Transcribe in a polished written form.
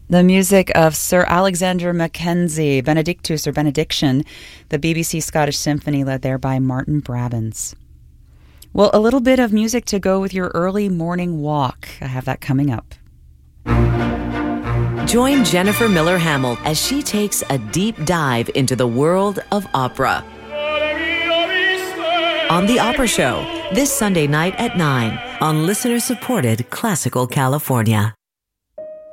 The music of Sir Alexander Mackenzie, Benedictus or Benediction, the BBC Scottish Symphony led there by Martin Brabants. Well, a little bit of music to go with your early morning walk. I have that coming up. Join Jennifer Miller Hamill as she takes a deep dive into the world of opera. On The Opera Show, this Sunday night at 9 on listener-supported Classical California.